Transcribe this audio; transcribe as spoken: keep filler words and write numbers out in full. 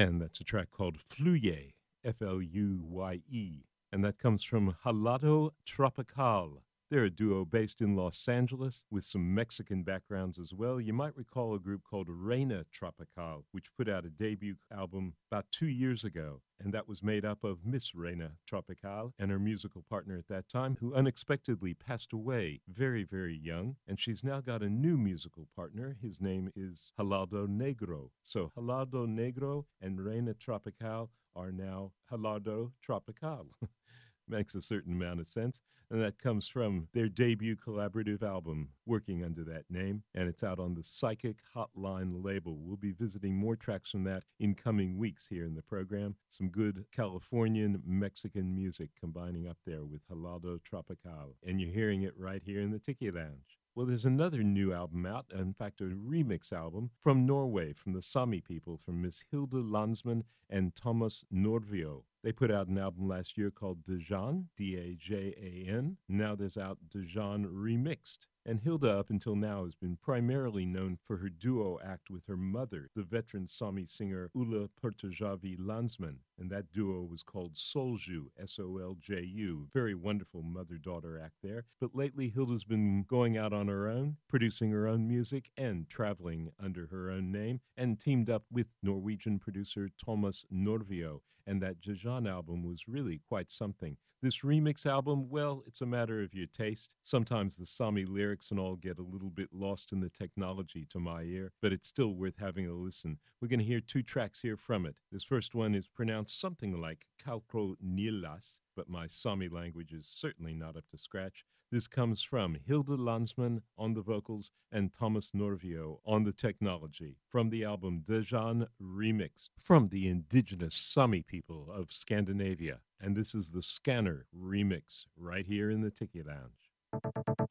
And that's a track called Fluye, F L U Y E. And that comes from Halado Tropical. They're a duo based in Los Angeles with some Mexican backgrounds as well. You might recall a group called Reina Tropical, which put out a debut album about two years ago. And that was made up of Miss Reina Tropical and her musical partner at that time, who unexpectedly passed away very, very young. And she's now got a new musical partner. His name is Halado Negro. So Halado Negro and Reina Tropical are now Halado Tropical. Makes a certain amount of sense. And that comes from their debut collaborative album, working under that name. And it's out on the Psychic Hotline label. We'll be visiting more tracks from that in coming weeks here in the program. Some good Californian Mexican music combining up there with Halado Tropical. And you're hearing it right here in the Tiki Lounge. Well, there's another new album out, in fact, a remix album from Norway, from the Sami people, from Miss Hilde Landsman and Thomas Norvio. They put out an album last year called Dejan, D A J A N. Now there's out Dejan Remixed. And Hilda, up until now, has been primarily known for her duo act with her mother, the veteran Sami singer Ulla Pertajavi Landsman. And that duo was called Solju, S O L J U. Very wonderful mother-daughter act there. But lately, Hilda's been going out on her own, producing her own music, and traveling under her own name, and teamed up with Norwegian producer Thomas Norvio. And that Dejan album was really quite something. This remix album, well, it's a matter of your taste. Sometimes the Sami lyrics and all get a little bit lost in the technology to my ear, but it's still worth having a listen. We're going to hear two tracks here from it. This first one is pronounced something like Kalko Nilas, but my Sami language is certainly not up to scratch. This comes from Hilde Landsman on the vocals and Thomas Norvio on the technology from the album Dejan Remixed from the indigenous Sami people of Scandinavia. And this is the Scanner Remix right here in the Tiki Lounge.